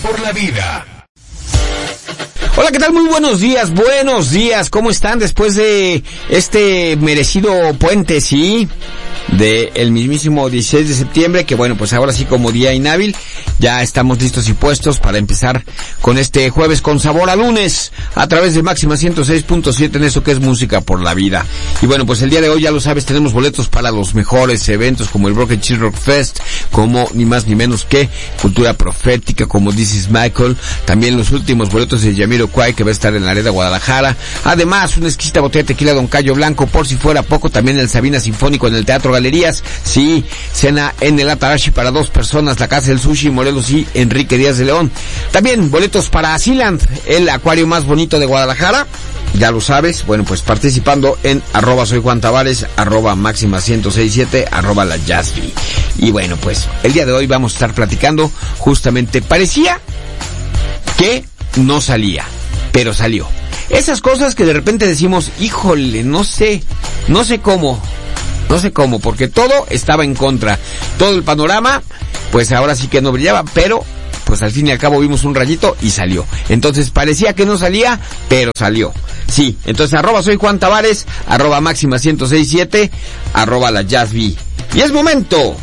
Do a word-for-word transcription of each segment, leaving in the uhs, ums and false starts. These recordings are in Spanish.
por la vida. Hola, ¿qué tal? Muy buenos días, buenos días. ¿Cómo están después de este merecido puente, sí? De el mismísimo dieciséis de septiembre, que bueno, pues ahora sí como día inhábil, ya estamos listos y puestos para empezar con este jueves con sabor a lunes, a través de Máxima ciento seis punto siete en eso que es música por la vida. Y bueno, pues el día de hoy, ya lo sabes, tenemos boletos para los mejores eventos como el Broken Cheese Rock Fest, como ni más ni menos que Cultura Profética, como This is Michael, también los últimos boletos de Jamiroquai, que va a estar en la Arena Guadalajara. Además, una exquisita botella de tequila Don Cayo Blanco, por si fuera poco, también el Sabina Sinfónico en el Teatro Galerías, sí, cena en el Atarashi para dos personas, la Casa del Sushi, Morelos y Enrique Díaz de León. También boletos para Sealand, el acuario más bonito de Guadalajara, ya lo sabes, bueno, pues participando en arroba soy Juan Tavares, arroba máxima ciento seis siete, arroba la Jazzby. Y bueno, pues el día de hoy vamos a estar platicando justamente, parecía que no salía, pero salió. Esas cosas que de repente decimos, híjole, no sé, no sé cómo, no sé cómo, porque todo estaba en contra. Todo el panorama, pues ahora sí que no brillaba, pero pues al fin y al cabo vimos un rayito y salió. Entonces parecía que no salía, pero salió. Sí, entonces arroba soy Juan Tavares, arroba máxima ciento seis siete, arroba la Jazzby. Y es momento.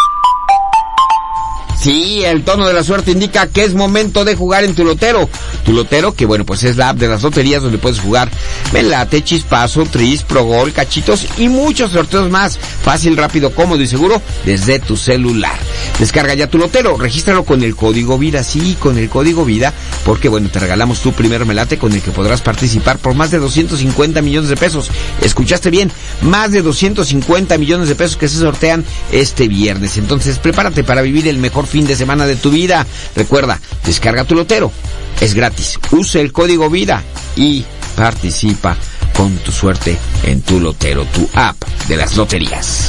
Sí, el tono de la suerte indica que es momento de jugar en tu lotero. Tu lotero, que bueno, pues es la app de las loterías donde puedes jugar Melate, Chispazo, Tris, Progol, Cachitos y muchos sorteos más. Fácil, rápido, cómodo y seguro desde tu celular. Descarga ya tu lotero, regístralo con el código vida, sí, con el código vida, porque bueno, te regalamos tu primer melate con el que podrás participar por más de doscientos cincuenta millones de pesos. Escuchaste bien, más de doscientos cincuenta millones de pesos que se sortean este viernes. Entonces prepárate para vivir el mejor fin de semana de tu vida. Recuerda, descarga tu lotero, es gratis, usa el código vida y participa con tu suerte en tu lotero, tu app de las loterías.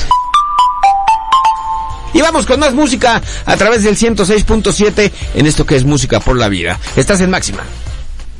Y vamos con más música a través del ciento seis punto siete en esto que es música por la vida. Estás en Máxima.